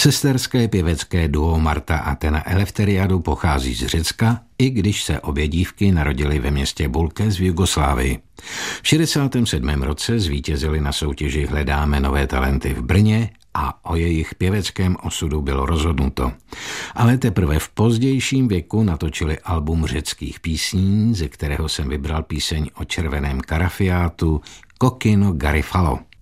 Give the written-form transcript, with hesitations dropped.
Sesterské pěvecké duo Marta a Tena Eleftheriadou pochází z Řecka, i když se obě dívky narodily ve městě Bulkes v Jugoslávii. V 67. roce zvítězili na soutěži Hledáme nové talenty v Brně a o jejich pěveckém osudu bylo rozhodnuto. Ale teprve v pozdějším věku natočili album řeckých písní, ze kterého jsem vybral píseň o červeném karafiátu Kokino Garifalo.